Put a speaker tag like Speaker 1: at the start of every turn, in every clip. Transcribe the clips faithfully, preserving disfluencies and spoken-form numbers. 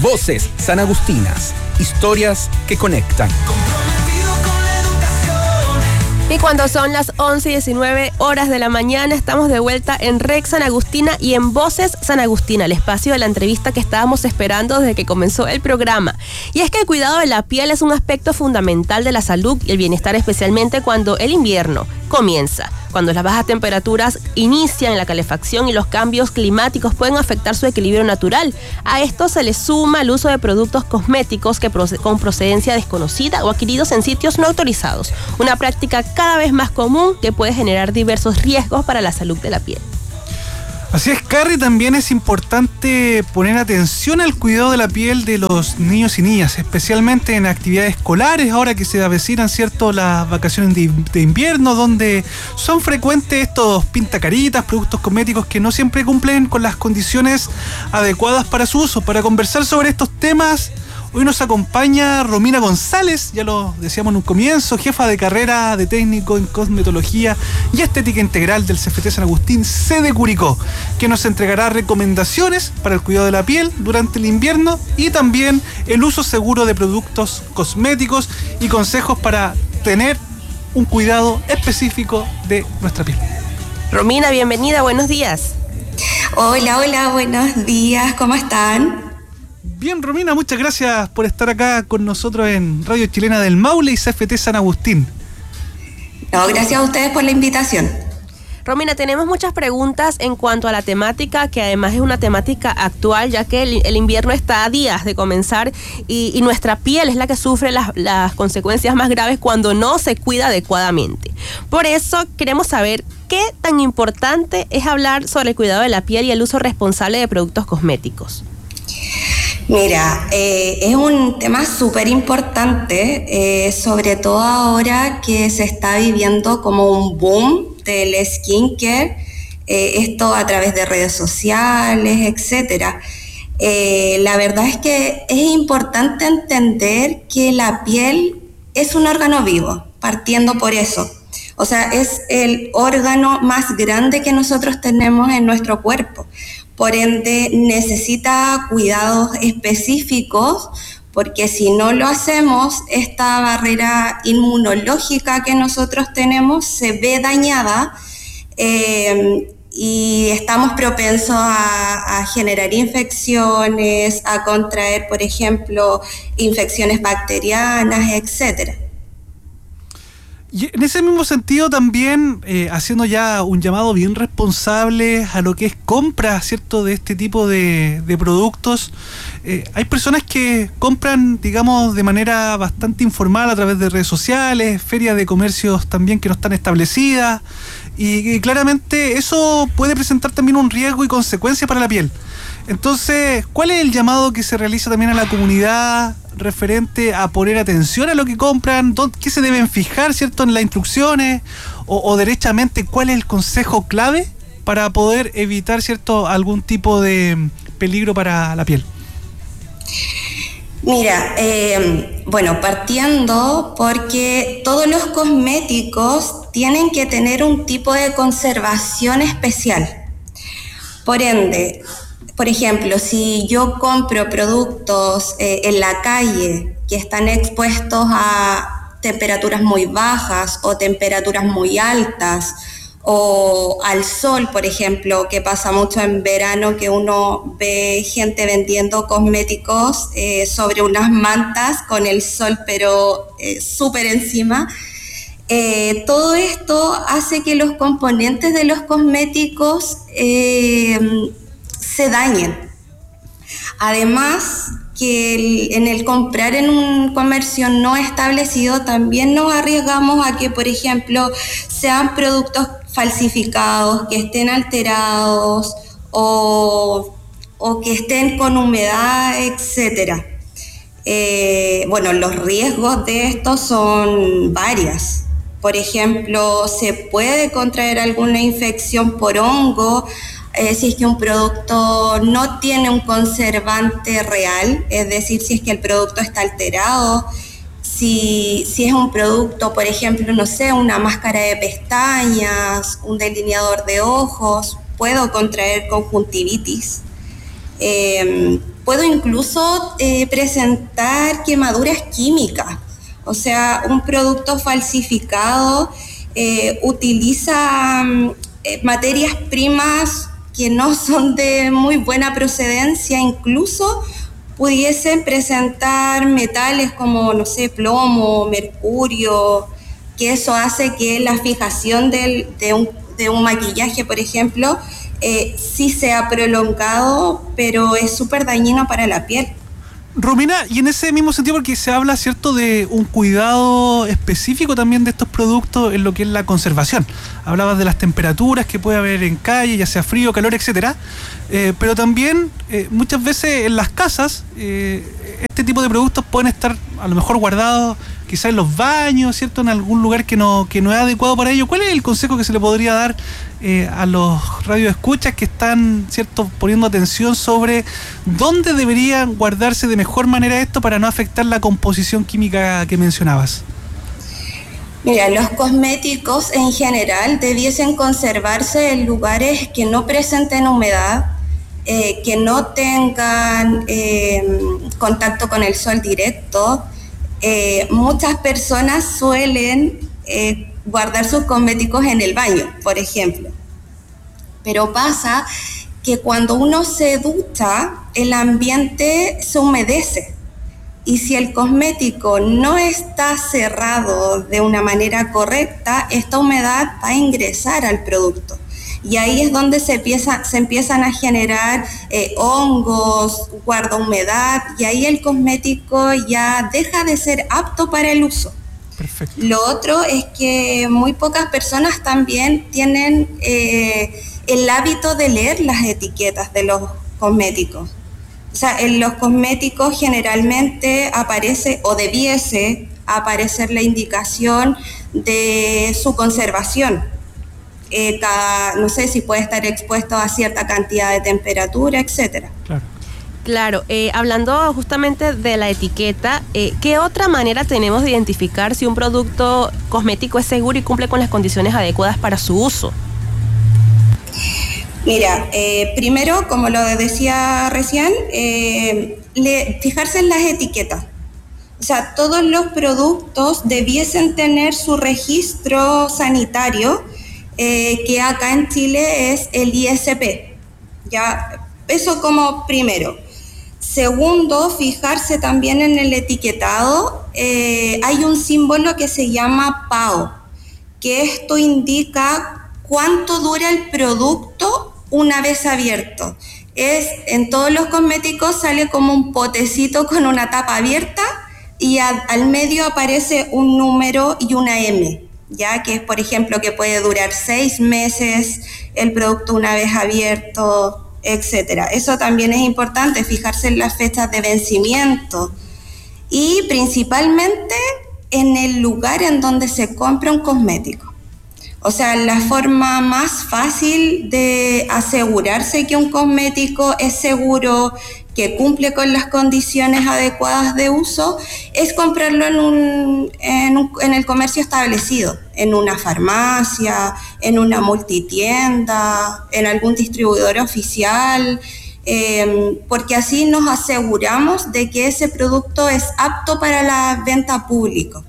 Speaker 1: Voces Sanagustinas, historias que conectan.
Speaker 2: Y cuando son las once y diecinueve horas de la mañana, estamos de vuelta en Rex San Agustina y en Voces San Agustina, el espacio de la entrevista que estábamos esperando desde que comenzó el programa. Y es que el cuidado de la piel es un aspecto fundamental de la salud y el bienestar, especialmente cuando el invierno comienza. Cuando las bajas temperaturas inician, la calefacción y los cambios climáticos pueden afectar su equilibrio natural. A esto se le suma el uso de productos cosméticos que proce- con procedencia desconocida o adquiridos en sitios no autorizados. Una práctica cada vez más común que puede generar diversos riesgos para la salud de la piel.
Speaker 3: Así es, Carrie, también es importante poner atención al cuidado de la piel de los niños y niñas, especialmente en actividades escolares, ahora que se avecinan, ¿cierto?, las vacaciones de, de invierno, donde son frecuentes estos pintacaritas, productos cosméticos que no siempre cumplen con las condiciones adecuadas para su uso. Para conversar sobre estos temas, hoy nos acompaña Romina González, ya lo decíamos en un comienzo, jefa de carrera de técnico en cosmetología y estética integral del C F T San Agustín, sede Curicó, que nos entregará recomendaciones para el cuidado de la piel durante el invierno y también el uso seguro de productos cosméticos y consejos para tener un cuidado específico de nuestra piel.
Speaker 2: Romina, bienvenida, buenos días.
Speaker 4: Hola, hola, buenos días, ¿cómo están?
Speaker 3: Bien, Romina, muchas gracias por estar acá con nosotros en Radio Chilena del Maule y C F T San Agustín.
Speaker 4: No, gracias a ustedes por la invitación.
Speaker 2: Romina, tenemos muchas preguntas en cuanto a la temática, que además es una temática actual, ya que el, el invierno está a días de comenzar y, y nuestra piel es la que sufre las, las consecuencias más graves cuando no se cuida adecuadamente. Por eso queremos saber qué tan importante es hablar sobre el cuidado de la piel y el uso responsable de productos cosméticos.
Speaker 4: Mira, eh, es un tema súper importante, eh, sobre todo ahora que se está viviendo como un boom del skincare, eh, esto a través de redes sociales, etcétera. Eh, la verdad es que es importante entender que la piel es un órgano vivo, partiendo por eso. O sea, es el órgano más grande que nosotros tenemos en nuestro cuerpo. Por ende, necesita cuidados específicos, porque si no lo hacemos, esta barrera inmunológica que nosotros tenemos se ve dañada eh, y estamos propensos a, a generar infecciones, a contraer, por ejemplo, infecciones bacterianas, etcétera.
Speaker 3: Y en ese mismo sentido también, eh, haciendo ya un llamado bien responsable a lo que es compra, ¿cierto?, de este tipo de, de productos. Eh, hay personas que compran, digamos, de manera bastante informal a través de redes sociales, ferias de comercios también que no están establecidas, y, y claramente eso puede presentar también un riesgo y consecuencias para la piel. Entonces, ¿cuál es el llamado que se realiza también a la comunidad referente a poner atención a lo que compran? ¿Qué se deben fijar, cierto, en las instrucciones? O, o derechamente, ¿cuál es el consejo clave para poder evitar, cierto, algún tipo de peligro para la piel?
Speaker 4: Mira, eh, bueno, partiendo porque todos los cosméticos tienen que tener un tipo de conservación especial. Por ende, por ejemplo, si yo compro productos eh, en la calle que están expuestos a temperaturas muy bajas o temperaturas muy altas, o al sol, por ejemplo, que pasa mucho en verano, que uno ve gente vendiendo cosméticos eh, sobre unas mantas con el sol pero eh, súper encima. Eh, todo esto hace que los componentes de los cosméticos eh, se dañen. Además, que el, en el comprar en un comercio no establecido también nos arriesgamos a que, por ejemplo, sean productos falsificados, que estén alterados o, o que estén con humedad, etcétera. Eh, bueno, los riesgos de esto son varias. Por ejemplo, se puede contraer alguna infección por hongo eh, si es que un producto no tiene un conservante real, es decir, si es que el producto está alterado. Si, si es un producto, por ejemplo, no sé, una máscara de pestañas, un delineador de ojos, puedo contraer conjuntivitis. Eh, puedo incluso eh, presentar quemaduras químicas. O sea, un producto falsificado eh, utiliza eh, materias primas que no son de muy buena procedencia, incluso pudiesen presentar metales como, no sé, plomo, mercurio, que eso hace que la fijación del, de, un, de un maquillaje, por ejemplo, eh, sí sea prolongado, pero es súper dañino para la piel.
Speaker 3: Romina, y en ese mismo sentido, porque se habla, ¿cierto?, de un cuidado específico también de estos productos en lo que es la conservación. Hablabas de las temperaturas que puede haber en calle, ya sea frío, calor, etcétera. Eh, pero también eh, muchas veces en las casas eh, este tipo de productos pueden estar a lo mejor guardados quizás en los baños, ¿cierto?, en algún lugar que no, que no es adecuado para ello. ¿Cuál es el consejo que se le podría dar eh, a los radioescuchas que están, ¿cierto?, poniendo atención sobre dónde deberían guardarse de mejor manera esto para no afectar la composición química que mencionabas?
Speaker 4: Mira, los cosméticos en general debiesen conservarse en lugares que no presenten humedad, eh, que no tengan eh, contacto con el sol directo. Eh, muchas personas suelen eh, guardar sus cosméticos en el baño, por ejemplo. Pero pasa que cuando uno se ducha, el ambiente se humedece. Y si el cosmético no está cerrado de una manera correcta, esta humedad va a ingresar al producto. Y ahí es donde se, empieza, se empiezan a generar eh, hongos, guarda humedad, y ahí el cosmético ya deja de ser apto para el uso.
Speaker 3: Perfecto.
Speaker 4: Lo otro es que muy pocas personas también tienen eh, el hábito de leer las etiquetas de los cosméticos. O sea, en los cosméticos generalmente aparece o debiese aparecer la indicación de su conservación. Eh, cada, no sé si puede estar expuesto a cierta cantidad de temperatura, etcétera.
Speaker 3: Claro.
Speaker 2: Claro, eh, hablando justamente de la etiqueta, eh, ¿qué otra manera tenemos de identificar si un producto cosmético es seguro y cumple con las condiciones adecuadas para su uso?
Speaker 4: Mira, eh, primero, como lo decía recién, eh, le, fijarse en las etiquetas. O sea, todos los productos debiesen tener su registro sanitario, eh, que acá en Chile es el I S P. Ya, eso como primero. Segundo, fijarse también en el etiquetado. Eh, hay un símbolo que se llama P A O, que esto indica cuánto dura el producto una vez abierto. Es, en todos los cosméticos sale como un potecito con una tapa abierta y a, al medio aparece un número y una M, ya que es, por ejemplo, que puede durar seis meses el producto una vez abierto, etcétera. Eso también es importante, fijarse en las fechas de vencimiento y principalmente en el lugar en donde se compra un cosmético. O sea, la forma más fácil de asegurarse que un cosmético es seguro, que cumple con las condiciones adecuadas de uso, es comprarlo en, un, en, un, en el comercio establecido, en una farmacia, en una multitienda, en algún distribuidor oficial, eh, porque así nos aseguramos de que ese producto es apto para la venta pública.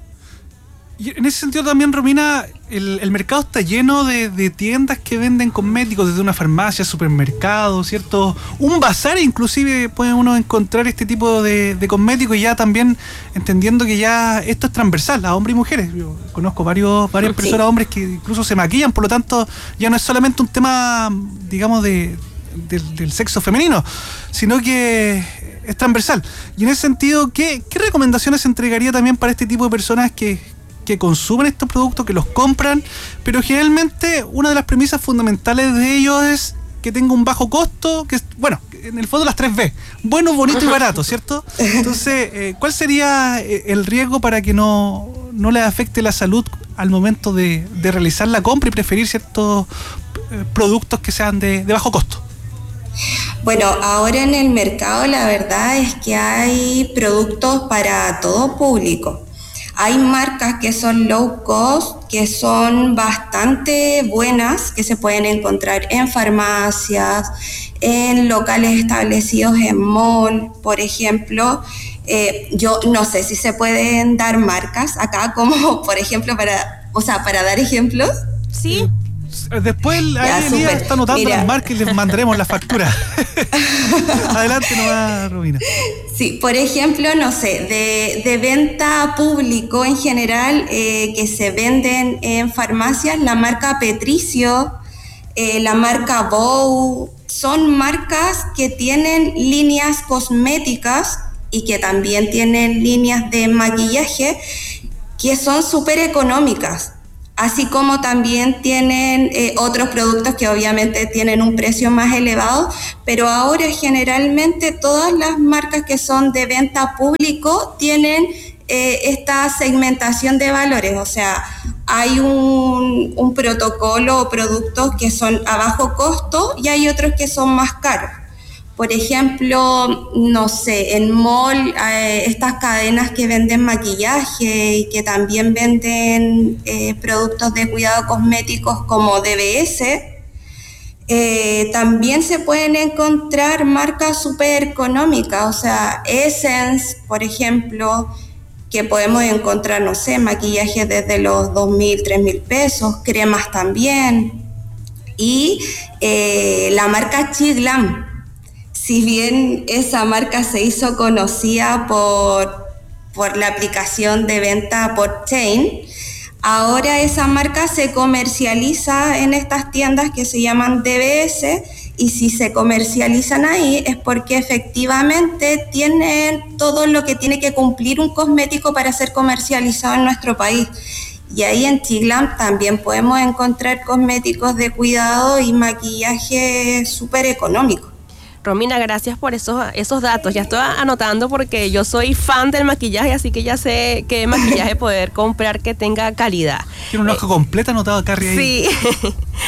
Speaker 3: Y en ese sentido también, Romina, el, el mercado está lleno de, de tiendas que venden cosméticos, desde una farmacia, supermercado, ¿cierto? Un bazar inclusive puede uno encontrar este tipo de, de cosméticos, y ya también entendiendo que ya esto es transversal a hombres y mujeres. Yo conozco varios, varias sí. personas, hombres, que incluso se maquillan, por lo tanto ya no es solamente un tema, digamos, de, de del sexo femenino, sino que es transversal. Y en ese sentido, ¿qué, qué recomendaciones se entregaría también para este tipo de personas que que consumen estos productos, que los compran, pero generalmente una de las premisas fundamentales de ellos es que tenga un bajo costo, que es, bueno, en el fondo las tres B, bueno, bonito y barato, ¿cierto? Entonces, eh, ¿cuál sería el riesgo para que no, no les afecte la salud al momento de, de realizar la compra y preferir ciertos eh, productos que sean de, de bajo costo?
Speaker 4: Bueno, ahora en el mercado la verdad es que hay productos para todo público. Hay marcas que son low cost, que son bastante buenas, que se pueden encontrar en farmacias, en locales establecidos en mall, por ejemplo. Eh, yo no sé si se pueden dar marcas acá, como por ejemplo, para, o sea, para dar ejemplos.
Speaker 2: Sí.
Speaker 3: Después ahí Elías está anotando Mira. las marcas y les mandaremos la factura. Adelante nomás, Romina.
Speaker 4: Sí, por ejemplo, no sé, de, de venta público en general, eh, que se venden en farmacias, la marca Petricio, eh, la marca Bow, son marcas que tienen líneas cosméticas y que también tienen líneas de maquillaje que son súper económicas. Así como también tienen eh, otros productos que obviamente tienen un precio más elevado, pero ahora generalmente todas las marcas que son de venta público tienen eh, esta segmentación de valores, o sea, hay un, un protocolo o productos que son a bajo costo y hay otros que son más caros. Por ejemplo, no sé, en mall, eh, estas cadenas que venden maquillaje y que también venden eh, productos de cuidado cosméticos como D B S, eh, también se pueden encontrar marcas súper económicas, o sea, Essence, por ejemplo, que podemos encontrar, no sé, maquillaje desde los dos mil, tres mil pesos, cremas también, y eh, la marca Chiglam. Si bien esa marca se hizo conocida por, por la aplicación de venta por Chain, ahora esa marca se comercializa en estas tiendas que se llaman D B S, y si se comercializan ahí es porque efectivamente tienen todo lo que tiene que cumplir un cosmético para ser comercializado en nuestro país. Y ahí en Chiglam también podemos encontrar cosméticos de cuidado y maquillaje súper económico.
Speaker 2: Romina, gracias por esos, esos datos. Ya estoy anotando porque yo soy fan del maquillaje, así que ya sé qué maquillaje poder comprar que tenga calidad.
Speaker 3: Tiene una hoja eh, completa anotada, Carrie, ahí.
Speaker 2: Sí.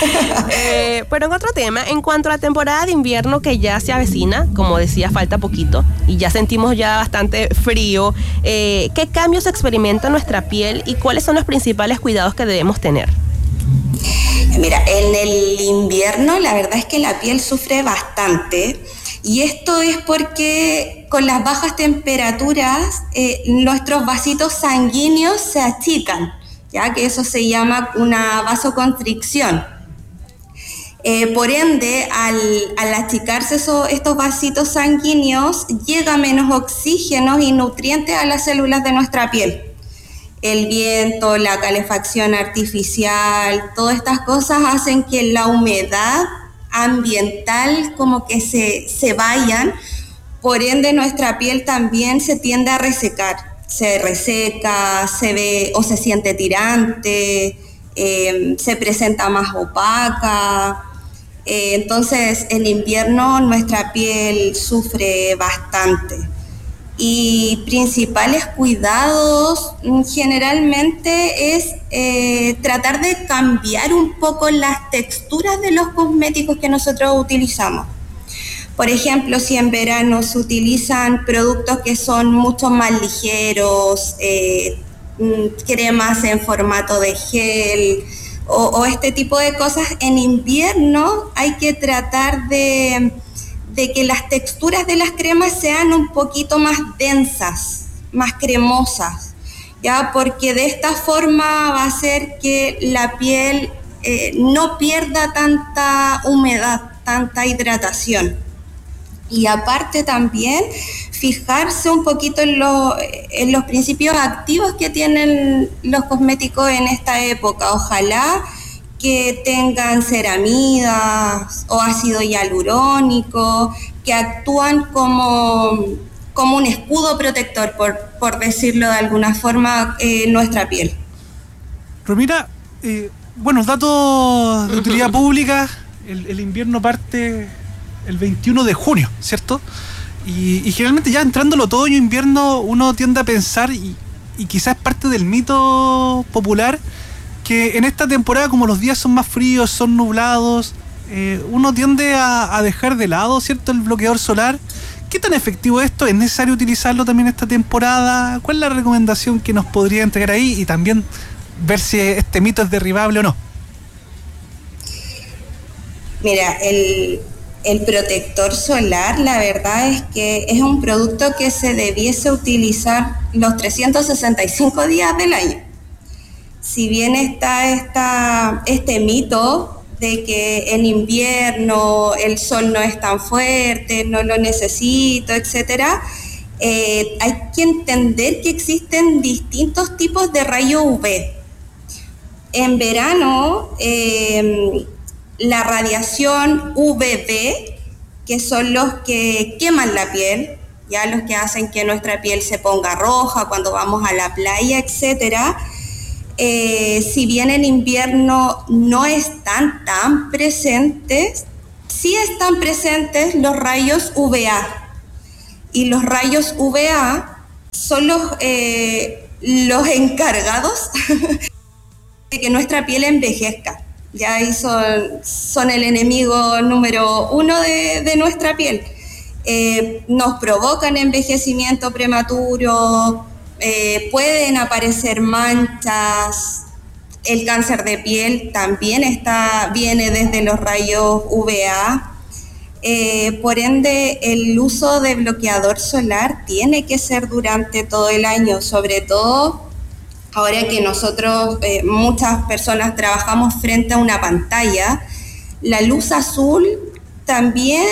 Speaker 2: eh, pero en otro tema, en cuanto a la temporada de invierno que ya se avecina, como decía, falta poquito y ya sentimos ya bastante frío, eh, ¿qué cambios experimenta nuestra piel y cuáles son los principales cuidados que debemos tener?
Speaker 4: Mira, en el invierno la verdad es que la piel sufre bastante, y esto es porque con las bajas temperaturas eh, nuestros vasitos sanguíneos se achican, ya que eso se llama una vasoconstricción. Eh, por ende, al, al achicarse eso, estos vasitos sanguíneos, llega menos oxígeno y nutrientes a las células de nuestra piel. El viento, la calefacción artificial, todas estas cosas hacen que la humedad ambiental como que se, se vayan, por ende nuestra piel también se tiende a resecar, se reseca, se ve o se siente tirante, eh, se presenta más opaca. Eh, entonces en invierno nuestra piel sufre bastante. Y principales cuidados generalmente es eh, tratar de cambiar un poco las texturas de los cosméticos que nosotros utilizamos. Por ejemplo, si en verano se utilizan productos que son mucho más ligeros, eh, cremas en formato de gel o, o este tipo de cosas, en invierno hay que tratar de... de que las texturas de las cremas sean un poquito más densas, más cremosas, ¿ya? Porque de esta forma va a hacer que la piel eh, no pierda tanta humedad, tanta hidratación. Y aparte también fijarse un poquito en, lo, en los principios activos que tienen los cosméticos en esta época. Ojalá que tengan ceramidas o ácido hialurónico, que actúan como, como un escudo protector, por, por decirlo de alguna forma, en eh, nuestra piel.
Speaker 3: Romina, eh, bueno, datos de utilidad pública, el, el invierno parte el veintiuno de junio, ¿cierto? Y, y generalmente ya entrando el otoño, invierno, uno tiende a pensar, y, y quizás parte del mito popular, que en esta temporada, como los días son más fríos, son nublados, eh, uno tiende a, a dejar de lado, ¿cierto?, el bloqueador solar. ¿Qué tan efectivo es esto? ¿Es necesario utilizarlo también esta temporada? ¿Cuál es la recomendación que nos podría entregar ahí? Y también ver si este mito es derribable o no.
Speaker 4: Mira, el, el protector solar, la verdad es que es un producto que se debiese utilizar los trescientos sesenta y cinco días del año. Si bien está esta, este mito de que en invierno el sol no es tan fuerte, no lo necesito, etcétera, eh, hay que entender que existen distintos tipos de rayos U V. En verano, eh, la radiación U V B, que son los que queman la piel, ya los que hacen que nuestra piel se ponga roja cuando vamos a la playa, etcétera. Eh, si bien en invierno no están tan presentes, sí están presentes los rayos U V A. Y los rayos U V A son los, eh, los encargados de que nuestra piel envejezca. Ya ahí son, son el enemigo número uno de, de nuestra piel. Eh, nos provocan envejecimiento prematuro, eh, pueden aparecer manchas. El cáncer de piel también está, viene desde los rayos U V A. Eh, por ende, el uso de bloqueador solar tiene que ser durante todo el año, sobre todo ahora que nosotros, eh, muchas personas trabajamos frente a una pantalla. La luz azul también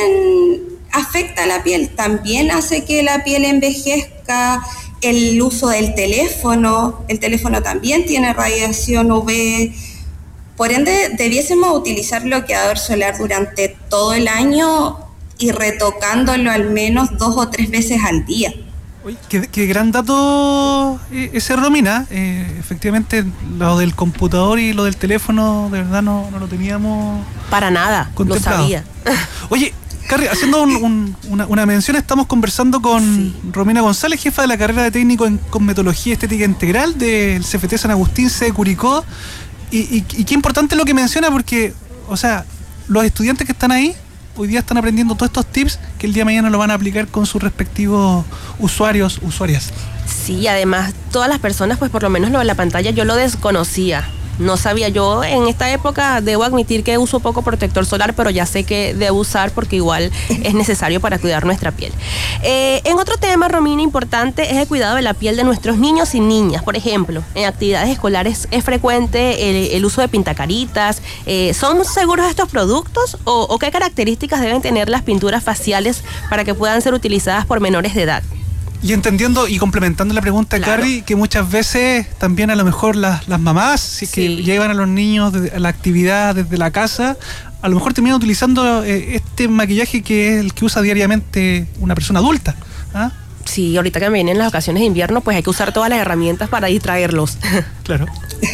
Speaker 4: afecta a la piel, también hace que la piel envejezca. El uso del teléfono, el teléfono también tiene radiación U V. Por ende, debiésemos utilizar bloqueador solar durante todo el año y retocándolo al menos dos o tres veces al día.
Speaker 3: Uy, qué, qué gran dato ese, Romina. Eh, efectivamente, lo del computador y lo del teléfono, de verdad no, no lo teníamos
Speaker 2: para nada, lo sabía.
Speaker 3: Oye, Carrie, haciendo un, un, una, una mención, estamos conversando con sí. Romina González, jefa de la carrera de técnico en cosmetología estética integral del C F T San Agustín, C de Curicó. Y, y, y qué importante lo que menciona, porque, o sea, los estudiantes que están ahí hoy día están aprendiendo todos estos tips que el día de mañana lo van a aplicar con sus respectivos usuarios, usuarias.
Speaker 2: Sí, además todas las personas, pues por lo menos lo de la pantalla yo lo desconocía. No sabía, yo en esta época debo admitir que uso poco protector solar, pero ya sé que debo usar porque igual es necesario para cuidar nuestra piel. Eh, en otro tema, Romina, importante es el cuidado de la piel de nuestros niños y niñas. Por ejemplo, en actividades escolares es frecuente el, el uso de pintacaritas. Eh, ¿Son seguros estos productos o, o qué características deben tener las pinturas faciales para que puedan ser utilizadas por menores de edad?
Speaker 3: Y entendiendo y complementando la pregunta, claro, Carrie, que muchas veces también a lo mejor las, las mamás, si es sí. que llevan a los niños a la actividad desde la casa, a lo mejor terminan utilizando eh, este maquillaje que es el que usa diariamente una persona adulta. ¿Ah?
Speaker 2: Sí, ahorita que vienen las ocasiones de invierno, pues hay que usar todas las herramientas para distraerlos.
Speaker 3: Claro.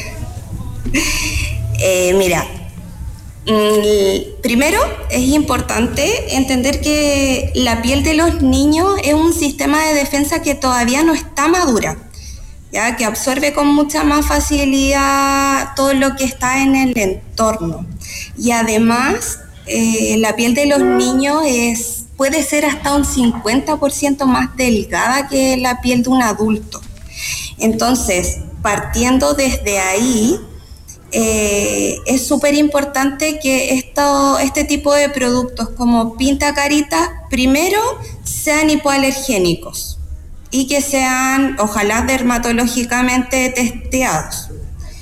Speaker 4: eh, mira, primero es importante entender que la piel de los niños es un sistema de defensa que todavía no está madura, ya que absorbe con mucha más facilidad todo lo que está en el entorno. Y además, eh, la piel de los niños es, puede ser hasta un cincuenta por ciento más delgada que la piel de un adulto. Entonces, partiendo desde ahí, Eh, es súper importante que esto, este tipo de productos como pintacaritas primero sean hipoalergénicos y que sean ojalá dermatológicamente testeados.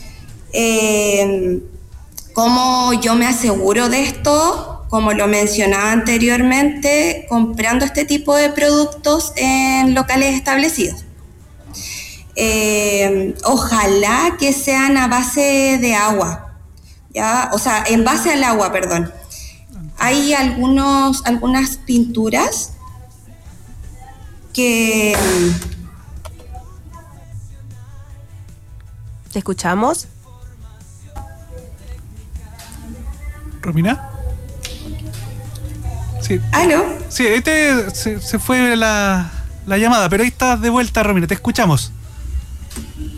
Speaker 4: Eh, ¿Cómo yo me aseguro de esto? Como lo mencionaba anteriormente, comprando este tipo de productos en locales establecidos. Eh, ojalá que sean a base de agua, ¿ya? O sea, en base al agua, perdón. Hay algunos, algunas pinturas que...
Speaker 2: ¿Te escuchamos?
Speaker 3: ¿Romina? Sí.
Speaker 4: ¿Aló?
Speaker 3: Sí, este se, se fue la, la llamada, pero ahí estás de vuelta, Romina, te escuchamos.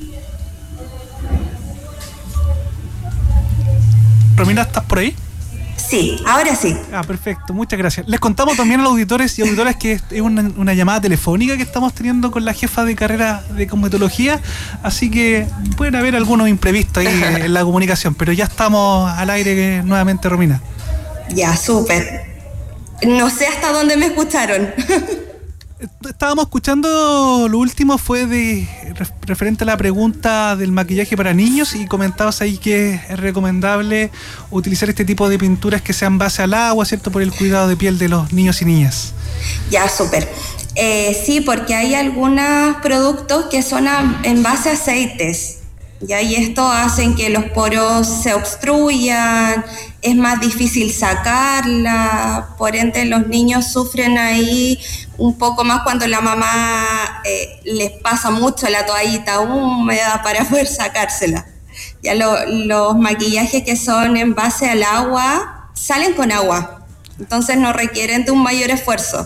Speaker 3: Romina, ¿estás por ahí?
Speaker 4: Sí, ahora sí.
Speaker 3: Ah, perfecto, muchas gracias. Les contamos también a los auditores y auditoras que es una, una llamada telefónica que estamos teniendo con la jefa de carrera de cosmetología, así que pueden haber algunos imprevistos ahí en la comunicación, pero ya estamos al aire nuevamente, Romina.
Speaker 4: Ya, súper. No sé hasta dónde me escucharon.
Speaker 3: Estábamos escuchando, lo último fue de referente a la pregunta del maquillaje para niños y comentabas ahí que es recomendable utilizar este tipo de pinturas que sean base al agua, ¿cierto? Por el cuidado de piel de los niños y niñas.
Speaker 4: Ya, súper. Eh, sí, porque hay algunos productos que son a, en base a aceites. ¿Ya? Y esto hacen que los poros se obstruyan, es más difícil sacarla, por ende los niños sufren ahí un poco más cuando la mamá eh, les pasa mucho la toallita húmeda para poder sacársela. Ya lo, los maquillajes que son en base al agua salen con agua, entonces no requieren de un mayor esfuerzo.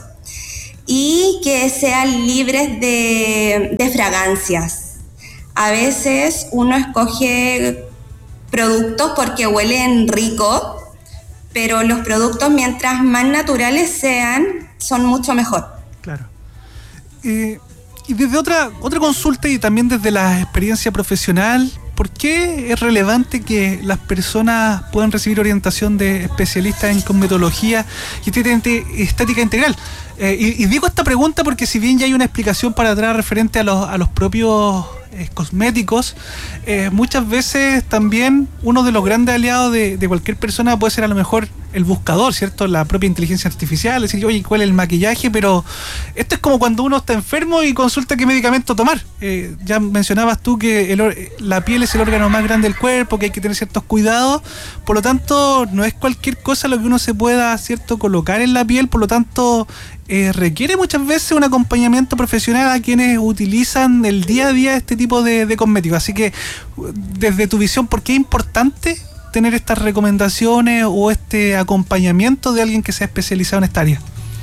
Speaker 4: Y que sean libres de, de fragancias. A veces uno escoge productos porque huelen rico, pero los productos mientras más naturales sean, son mucho mejor.
Speaker 3: Claro. Eh, y desde otra, otra consulta y también desde la experiencia profesional, ¿por qué es relevante que las personas puedan recibir orientación de especialistas en cosmetología y estética integral? Eh, y, y digo esta pregunta porque si bien ya hay una explicación para atrás referente a los, a los propios eh, cosméticos, eh, muchas veces también uno de los grandes aliados de, de cualquier persona puede ser a lo mejor el buscador, ¿cierto? La propia inteligencia artificial, decir, oye, ¿cuál es el maquillaje? Pero esto es como cuando uno está enfermo y consulta qué medicamento tomar. Eh, ya mencionabas tú que el, la piel es el órgano más grande del cuerpo, que hay que tener ciertos cuidados, por lo tanto, no es cualquier cosa lo que uno se pueda, ¿cierto?, colocar en la piel, por lo tanto, eh, requiere muchas veces un acompañamiento profesional a quienes utilizan el día a día este tipo de, de cosméticos. Así que, desde tu visión, ¿por qué es importante tener estas recomendaciones o este acompañamiento de alguien que sea especializado en esta área?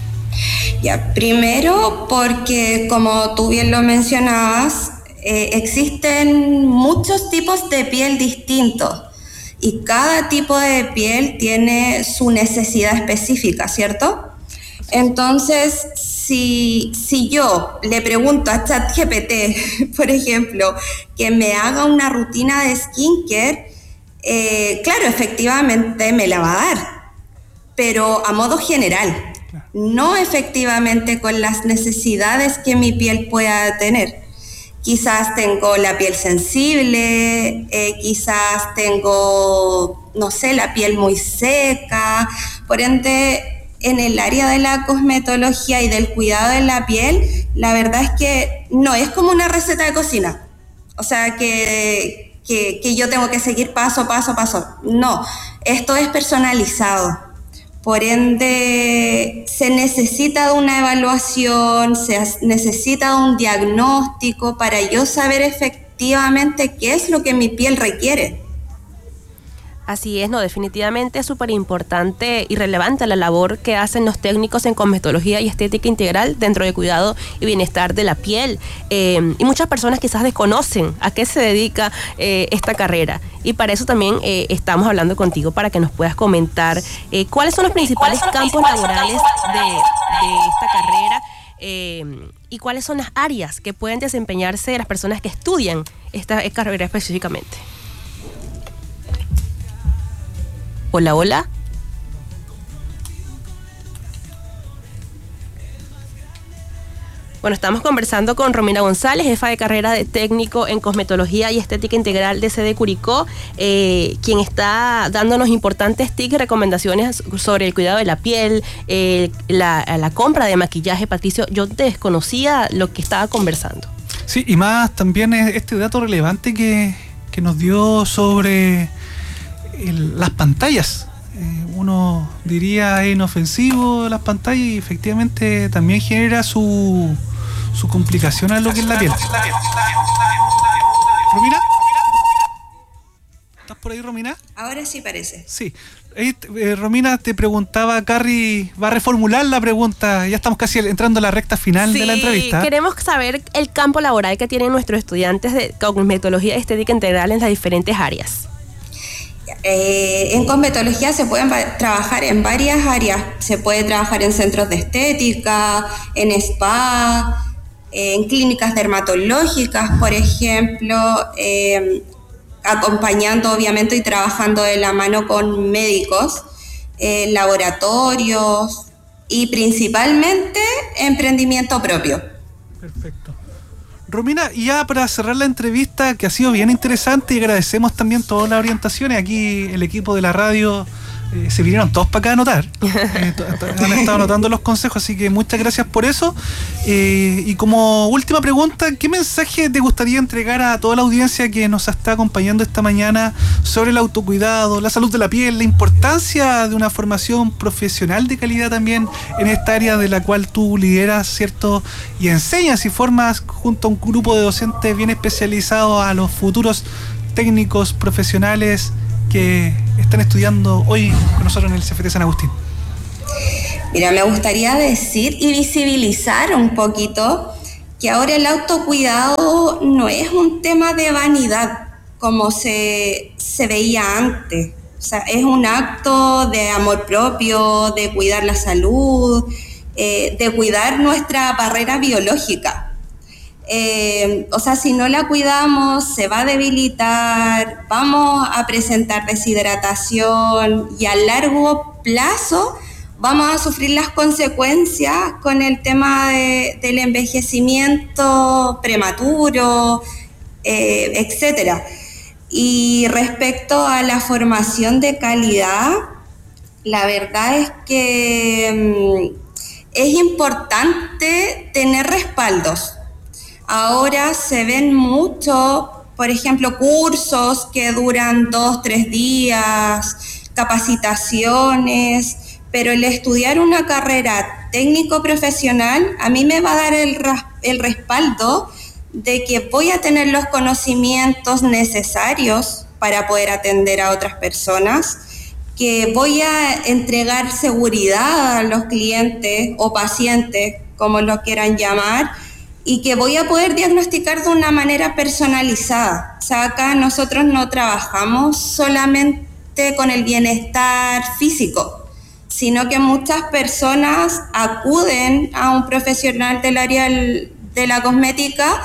Speaker 4: Ya, primero porque, como tú bien lo mencionabas, eh, existen muchos tipos de piel distintos y cada tipo de piel tiene su necesidad específica, ¿cierto? Entonces, si, si yo le pregunto a ChatGPT, por ejemplo, que me haga una rutina de skincare, eh, claro, efectivamente me la va a dar, pero a modo general, no efectivamente con las necesidades que mi piel pueda tener. Quizás tengo la piel sensible, eh, quizás tengo, no sé, la piel muy seca, por ende, en el área de la cosmetología y del cuidado de la piel, la verdad es que no es como una receta de cocina. O sea, que, que, que yo tengo que seguir paso, paso, paso. No, esto es personalizado. Por ende, se necesita de una evaluación, se necesita de un diagnóstico para yo saber efectivamente qué es lo que mi piel requiere.
Speaker 2: Así es, no, definitivamente es súper importante y relevante la labor que hacen los técnicos en cosmetología y estética integral dentro del cuidado y bienestar de la piel. Eh, y muchas personas quizás desconocen a qué se dedica eh, esta carrera. Y para eso también eh, estamos hablando contigo para que nos puedas comentar eh, cuáles son los principales son los campos principales laborales de, de esta carrera eh, y cuáles son las áreas que pueden desempeñarse las personas que estudian esta carrera específicamente. Hola, hola. Bueno, estamos conversando con Romina González, jefa de carrera de técnico en cosmetología y estética integral de C D Curicó, eh, quien está dándonos importantes tips y recomendaciones sobre el cuidado de la piel, eh, la, la compra de maquillaje. Patricio, yo desconocía lo que estaba conversando.
Speaker 3: Sí, y más también este dato relevante que, que nos dio sobre El, las pantallas. Eh, uno diría es inofensivo las pantallas y efectivamente también genera su, su complicación a lo que es la piel. ¿Romina? ¿Estás por ahí, Romina?
Speaker 4: Ahora sí parece.
Speaker 3: Sí. Eh, eh, Romina, te preguntaba, Carrie va a reformular la pregunta, ya estamos casi entrando a la recta final sí, de la entrevista.
Speaker 2: Queremos saber el campo laboral que tienen nuestros estudiantes de cosmetología y estética integral en las diferentes áreas.
Speaker 4: Eh, en cosmetología se pueden va- trabajar en varias áreas. Se puede trabajar en centros de estética, en spa, eh, en clínicas dermatológicas, por ejemplo, eh, acompañando obviamente y trabajando de la mano con médicos, eh, laboratorios y principalmente emprendimiento propio.
Speaker 3: Perfecto. Romina, y ya para cerrar la entrevista, que ha sido bien interesante, y agradecemos también todas las orientaciones. Aquí el equipo de la radio eh, se vinieron todos para acá a anotar. Eh, to- to- han estado anotando los consejos, así que muchas gracias por eso. Eh, y como última pregunta, ¿qué mensaje te gustaría entregar a toda la audiencia que nos está acompañando esta mañana sobre el autocuidado, la salud de la piel, la importancia de una formación profesional de calidad también en esta área de la cual tú lideras, ¿cierto? Y enseñas y formas junto a un grupo de docentes bien especializados a los futuros técnicos profesionales que están estudiando hoy con nosotros en el C F T San Agustín?
Speaker 4: Mira, me gustaría decir y visibilizar un poquito que ahora el autocuidado no es un tema de vanidad como se, se veía antes. O sea, es un acto de amor propio, de cuidar la salud, eh, de cuidar nuestra barrera biológica. Eh, o sea, si no la cuidamos, se va a debilitar, vamos a presentar deshidratación y a largo plazo vamos a sufrir las consecuencias con el tema de, del envejecimiento prematuro, eh, etcétera. Y respecto a la formación de calidad, la verdad es que mm, es importante tener respaldos. Ahora se ven mucho, por ejemplo, cursos que duran dos, tres días, capacitaciones, pero el estudiar una carrera técnico-profesional a mí me va a dar el, el respaldo de que voy a tener los conocimientos necesarios para poder atender a otras personas, que voy a entregar seguridad a los clientes o pacientes, como lo quieran llamar, y que voy a poder diagnosticar de una manera personalizada. O sea, acá nosotros no trabajamos solamente con el bienestar físico, sino que muchas personas acuden a un profesional del área de la cosmética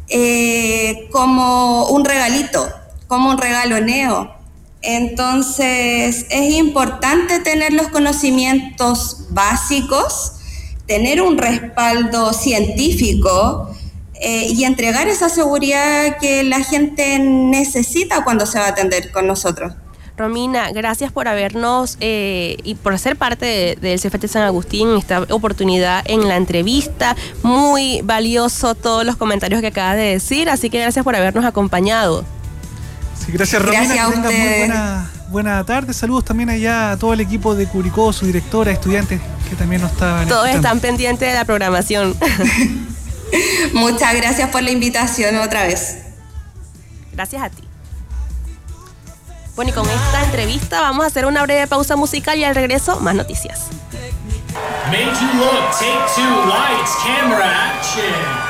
Speaker 4: eh, como un regalito, como un regaloneo. Entonces, es importante tener los conocimientos básicos, tener un respaldo científico eh, y entregar esa seguridad que la gente necesita cuando se va a atender con nosotros.
Speaker 2: Romina, gracias por habernos eh, y por ser parte de, del C F T San Agustín en esta oportunidad en la entrevista. Muy valioso todos los comentarios que acabas de decir, así que gracias por habernos acompañado.
Speaker 3: Sí, gracias, Romina.
Speaker 4: Gracias a
Speaker 3: que tengas muy
Speaker 4: ustedes.
Speaker 3: buena, buena tarde. Saludos también allá a todo el equipo de Curicó, su directora, estudiantes que también nos estaban
Speaker 2: Todos
Speaker 3: escuchando.
Speaker 2: están pendientes de la programación.
Speaker 4: Muchas gracias por la invitación otra vez.
Speaker 2: Gracias a ti. Bueno, y con esta entrevista vamos a hacer una breve pausa musical y al regreso más noticias.
Speaker 5: Make you look, take two, lights, camera, action.